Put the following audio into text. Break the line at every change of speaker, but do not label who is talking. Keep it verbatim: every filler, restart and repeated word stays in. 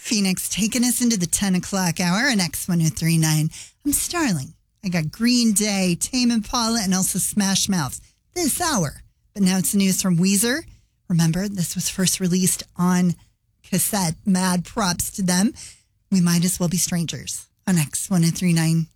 Phoenix taking us into the ten o'clock hour on X one oh three point nine. I'm Starling. I got Green Day, Tame Impala, and also Smash Mouth this hour. But now it's news from Weezer. Remember, this was first released on cassette. Mad props to them. We might as well be strangers on X one oh three point nine.